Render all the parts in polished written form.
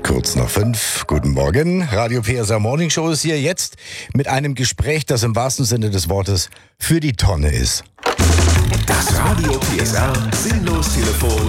Kurz nach 5. Guten Morgen. Radio PSR Morning Show ist hier jetzt mit einem Gespräch, das im wahrsten Sinne des Wortes für die Tonne ist. Das Radio PSR Sinnlos-Telefon.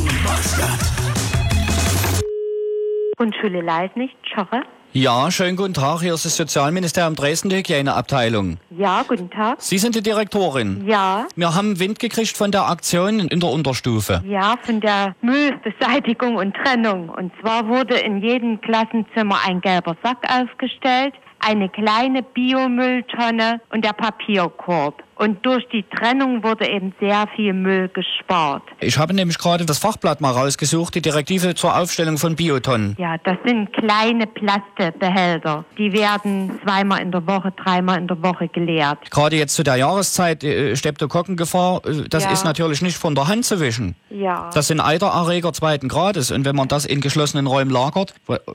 Grundschule Leisnig, Schorre. Ja, schönen guten Tag. Hier ist das Sozialministerium Dresden, die Hygieneabteilung. Ja, guten Tag. Sie sind die Direktorin. Ja. Wir haben Wind gekriegt von der Aktion in der Unterstufe. Ja, von der Müllbeseitigung und Trennung. Und zwar wurde in jedem Klassenzimmer ein gelber Sack aufgestellt, eine kleine Biomülltonne und der Papierkorb. Und durch die Trennung wurde eben sehr viel Müll gespart. Ich habe nämlich gerade das Fachblatt mal rausgesucht, die Direktive zur Aufstellung von Biotonnen. Ja, das sind kleine Plastebehälter. Die werden 2-mal in der Woche, 3-mal in der Woche geleert. Gerade jetzt zu der Jahreszeit, Streptokokkengefahr, das ist natürlich nicht von der Hand zu wischen. Ja. Das sind Eitererreger 2. Grades. Und wenn man das in geschlossenen Räumen lagert...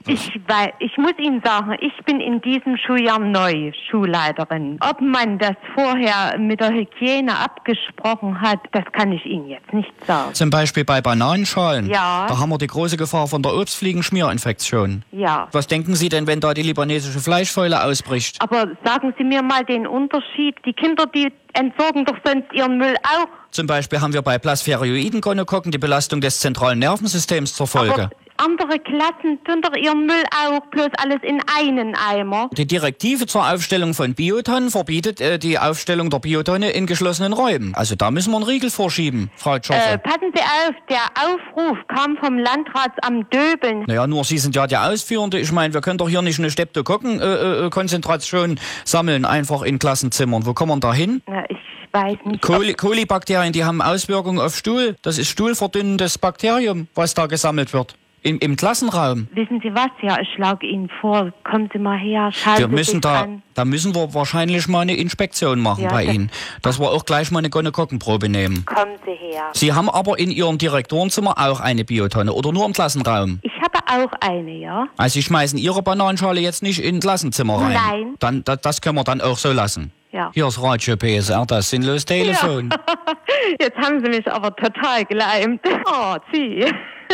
Ich muss Ihnen sagen, ich bin in diesem Schuljahr neu Schulleiterin. Ob man das vorher mit der Hygiene abgesprochen hat, das kann ich Ihnen jetzt nicht sagen. Zum Beispiel bei Bananenschalen. Ja. Da haben wir die große Gefahr von der Obstfliegenschmierinfektion. Ja. Was denken Sie denn, wenn da die libanesische Fleischfäule ausbricht? Aber sagen Sie mir mal den Unterschied. Die Kinder, die entsorgen doch sonst ihren Müll auch. Zum Beispiel haben wir bei Plasmodioiden-Gonokokken die Belastung des zentralen Nervensystems zur Folge. Aber andere Klassen tun doch ihren Müll auch, bloß alles in einen Eimer. Die Direktive zur Aufstellung von Biotonnen verbietet die Aufstellung der Biotonne in geschlossenen Räumen. Also da müssen wir einen Riegel vorschieben, Frau Tschoffe. Passen Sie auf, der Aufruf kam vom Landratsamt Döbeln. Naja, nur Sie sind ja der Ausführende. Ich meine, wir können doch hier nicht eine Streptokokken-Konzentration sammeln, einfach in Klassenzimmern. Wo kommen wir da hin? Na, ich weiß nicht. Kolibakterien, die haben Auswirkungen auf Stuhl. Das ist stuhlverdünnendes Bakterium, was da gesammelt wird. Im Klassenraum. Wissen Sie was? Ja, ich schlage Ihnen vor, kommen Sie mal her, schalten Sie sich an. Da müssen wir wahrscheinlich mal eine Inspektion machen bei Ihnen. Dass wir auch gleich mal eine Gonokokkenprobe nehmen. Kommen Sie her. Sie haben aber in Ihrem Direktorenzimmer auch eine Biotonne oder nur im Klassenraum? Ich habe auch eine, ja. Also Sie schmeißen Ihre Bananenschale jetzt nicht in ein Klassenzimmer rein? Nein. Dann, das können wir dann auch so lassen. Ja. Hier ist Radio PSR, das Sinnlos-Telefon. Ja. Jetzt haben Sie mich aber total geleimt. Oh, Sie.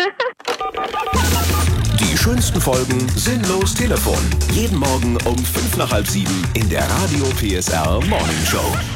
Die schönsten Folgen Sinnlos-Telefon. Jeden Morgen um 6:55 in der Radio PSR Morning Show.